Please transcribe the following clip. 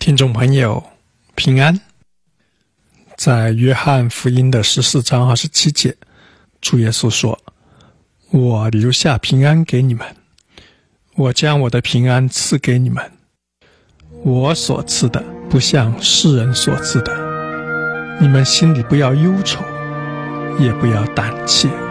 听众朋友平安。在约翰福音的14章27节，主耶稣说，我留下平安给你们，我将我的平安赐给你们，我所赐的不像世人所赐的，你们心里不要忧愁，也不要胆怯。